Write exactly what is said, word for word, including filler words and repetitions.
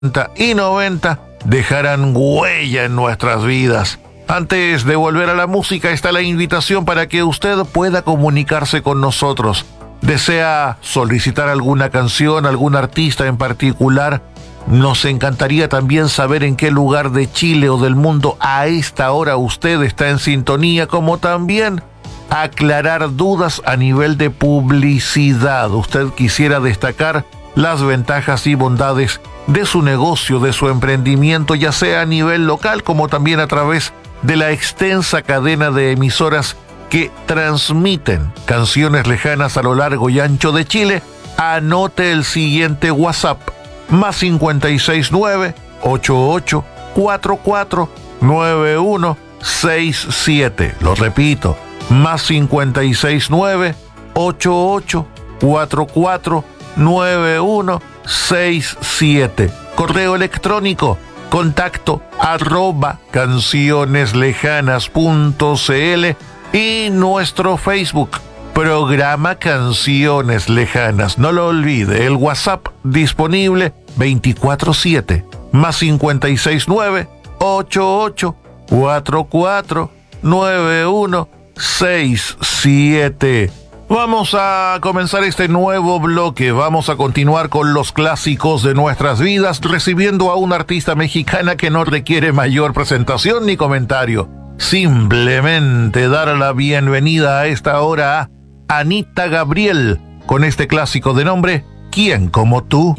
y noventa dejarán huella en nuestras vidas. Antes de volver a la música está la invitación para que usted pueda comunicarse con nosotros. ¿Desea solicitar alguna canción, algún artista en particular? Nos encantaría también saber en qué lugar de Chile o del mundo a esta hora usted está en sintonía, como también aclarar dudas a nivel de publicidad. Usted quisiera destacar las ventajas y bondades de su negocio, de su emprendimiento, ya sea a nivel local como también a través de la extensa cadena de emisoras que transmiten canciones lejanas a lo largo y ancho de Chile. Anote el siguiente WhatsApp: más cincuenta y seis nueve, ochenta y ocho, cuarenta y cuatro, noventa y uno sesenta y siete. Lo repito, más cincuenta y seis nueve, ochenta y ocho, cuarenta y cuatro, noventa y uno sesenta y siete. Correo electrónico: contacto arroba cancioneslejanas punto cl, y nuestro Facebook, programa Canciones Lejanas. No lo olvide, el WhatsApp disponible veinticuatro siete, más cincuenta y seis nueve, ochenta y ocho, cuarenta y cuatro, noventa y uno sesenta y siete. Vamos a comenzar este nuevo bloque. Vamos a continuar con los clásicos de nuestras vidas, recibiendo a una artista mexicana que no requiere mayor presentación ni comentario. Simplemente dar la bienvenida a esta hora a Anita Gabriel, con este clásico de nombre ¿Quién como tú?